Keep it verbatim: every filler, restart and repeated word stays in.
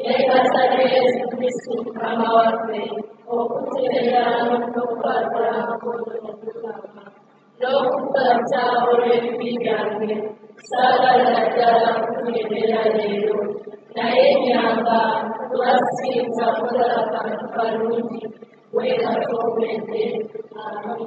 Kasih Yesus Kristus Ramawati, Okuteya Nukupata Kutukulama, Lokupacha Ore Pijani, Sagala Kuteya Deyo, Naenyamba, Tuasi Zapura Kanuti, Weka Tobete,